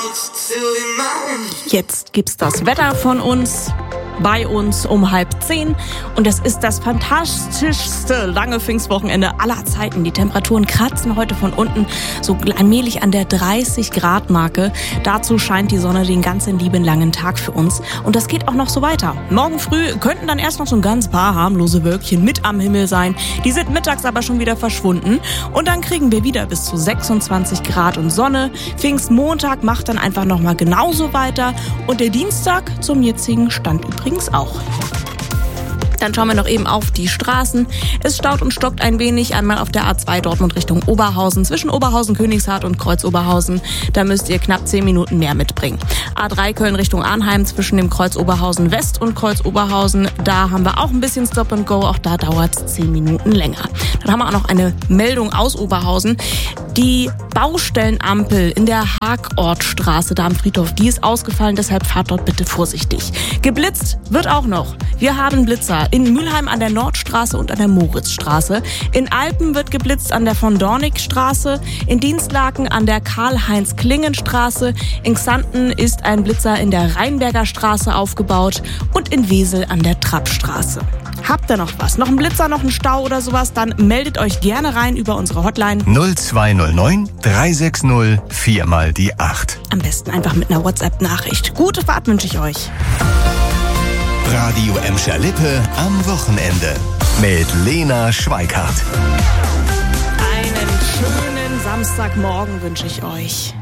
Jetzt gibt's das Wetter von uns. Bei uns um 9:30 und es ist das fantastischste lange Pfingstwochenende aller Zeiten. Die Temperaturen kratzen heute von unten so allmählich an der 30-Grad-Marke. Dazu scheint die Sonne den ganzen lieben langen Tag für uns und das geht auch noch so weiter. Morgen früh könnten dann erst noch so ein ganz paar harmlose Wölkchen mit am Himmel sein. Die sind mittags aber schon wieder verschwunden und dann kriegen wir wieder bis zu 26 Grad und Sonne. Pfingstmontag macht dann einfach nochmal genauso weiter und der Dienstag zum jetzigen Stand übrigens auch. Dann schauen wir noch eben auf die Straßen. Es staut und stockt ein wenig. Einmal auf der A2 Dortmund Richtung Oberhausen. Zwischen Oberhausen, Königshardt und Kreuz Oberhausen. Da müsst ihr knapp 10 Minuten mehr mitbringen. A3 Köln Richtung Arnheim zwischen dem Kreuz Oberhausen West und Kreuz Oberhausen. Da haben wir auch ein bisschen Stop and Go. Auch da dauert es 10 Minuten länger. Dann haben wir auch noch eine Meldung aus Oberhausen. Die Baustellenampel in der Haakortstraße da am Friedhof, die ist ausgefallen. Deshalb fahrt dort bitte vorsichtig. Geblitzt wird auch noch. Wir haben Blitzer in Mülheim an der Nordstraße und an der Moritzstraße. In Alpen wird geblitzt an der von Dornig-Straße. In Dienstlaken an der Karl-Heinz-Klingen-Straße. In Xanten ist ein Blitzer in der Rheinberger Straße aufgebaut. Und in Wesel an der Trappstraße. Habt ihr noch was? Noch ein Blitzer, noch ein Stau oder sowas? Dann meldet euch gerne rein über unsere Hotline 0209 360 4 mal die 8. Am besten einfach mit einer WhatsApp-Nachricht. Gute Fahrt wünsche ich euch. Radio Emscher Lippe am Wochenende mit Lena Schweikart. Einen schönen Samstagmorgen wünsche ich euch.